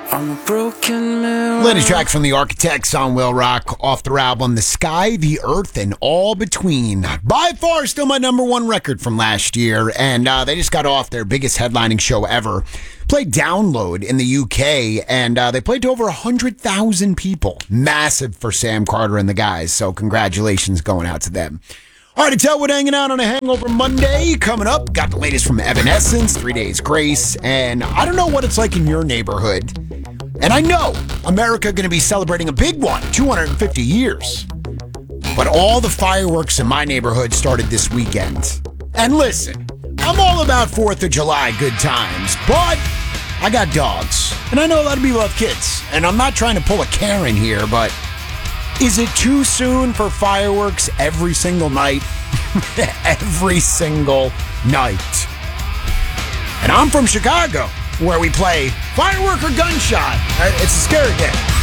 I'm a broken mirror. Latest track from The Architects on Will Rock off their album The Sky, the Earth, and All Between. By far still my number one record from last year, and they just got off their biggest headlining show ever. Played Download in the UK, and they played to over 100,000 people. Massive for Sam Carter and the guys, so congratulations going out to them. All right, Tell Wood hanging out on a Hangover Monday. Coming up, got the latest from Evanescence, 3 Days Grace, and I don't know what it's like in your neighborhood. And I know America going to be celebrating a big one, 250 years. But all the fireworks in my neighborhood started this weekend. And listen, I'm all about 4th of July good times, but I got dogs. And I know a lot of people have kids. And I'm not trying to pull a Karen here, but is it too soon for fireworks every single night? Every single night. And I'm from Chicago, where we play firework or gunshot. It's a scary game.